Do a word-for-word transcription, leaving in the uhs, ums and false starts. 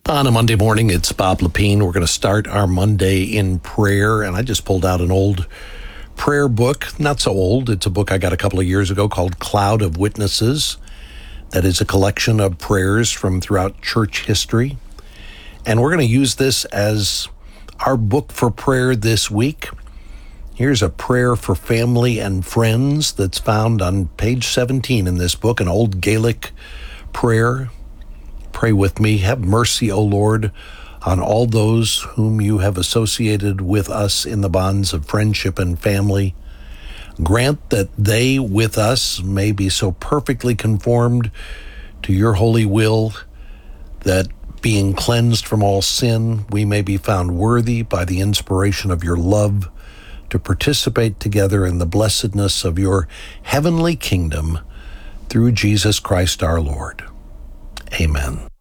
On a Monday morning, it's Bob Lepine. We're going to start our Monday in prayer, and I just pulled out an old prayer book. Not so old. It's a book I got a couple of years ago called Cloud of Witnesses. That is a collection of prayers from throughout church history. And we're going to use this as our book for prayer this week. Here's a prayer for family and friends that's found on page seventeen in this book, an old Gaelic prayer. Pray with me. Have mercy, O Lord, on all those whom you have associated with us in the bonds of friendship and family. Grant that they with us may be so perfectly conformed to your holy will that, being cleansed from all sin, we may be found worthy by the inspiration of your love to participate together in the blessedness of your heavenly kingdom through Jesus Christ our Lord. Amen.